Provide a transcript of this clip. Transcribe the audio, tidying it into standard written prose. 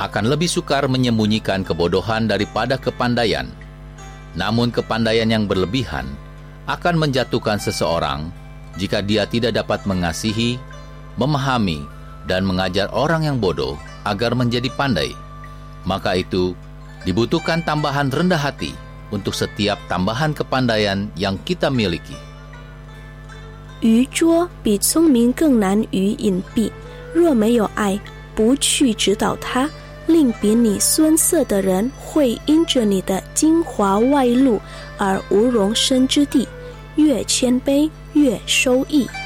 akan lebih sukar menyembunyikan kebodohan daripada kepandaian. Namun kepandaian yang berlebihan akan menjatuhkan seseorang jika dia tidak dapat mengasihi, memahami, dan mengajar orang yang bodoh agar menjadi pandai. Maka itu, dibutuhkan tambahan rendah hati untuk setiap tambahan kepandaian yang kita miliki. 愚拙比聪明更难于隐蔽，若没有爱，不去指导他，令比你孙色的人会因着你的精华外露而无容身之地，越谦卑越收益。